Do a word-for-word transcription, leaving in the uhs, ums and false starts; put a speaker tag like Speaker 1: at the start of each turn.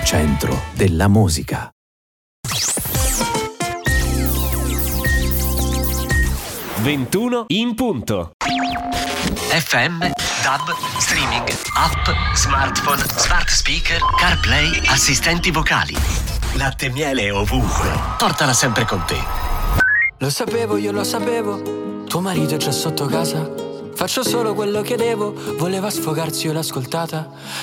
Speaker 1: centro della musica.
Speaker 2: ventuno in punto.
Speaker 3: F M, D A B, streaming, app, smartphone, smart speaker, CarPlay, assistenti vocali. Latte miele è ovunque. Portala sempre con te.
Speaker 4: Lo sapevo, io lo sapevo. Tuo marito è già sotto casa. Faccio solo quello che devo. Voleva sfogarsi, io l'ho ascoltata.